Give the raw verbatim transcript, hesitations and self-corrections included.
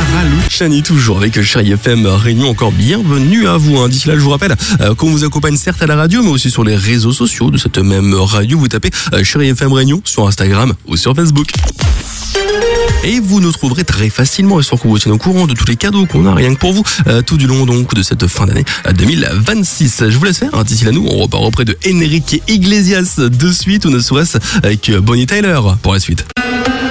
Clara Luciani, toujours avec Chérie F M Réunion. Encore bienvenue à vous. Hein. D'ici là, je vous rappelle euh, qu'on vous accompagne certes à la radio, mais aussi sur les réseaux sociaux de cette même radio. Vous tapez euh, Chérie F M Réunion sur Instagram ou sur Facebook. Et vous nous trouverez très facilement, histoire qu'on vous tienne au courant de tous les cadeaux qu'on a rien que pour vous, euh, tout du long donc de cette fin d'année deux mille vingt-six. Je vous laisse faire, hein. D'ici là nous, on repart auprès de Enrique Iglesias de suite, ou ne serait-ce avec Bonnie Tyler pour la suite.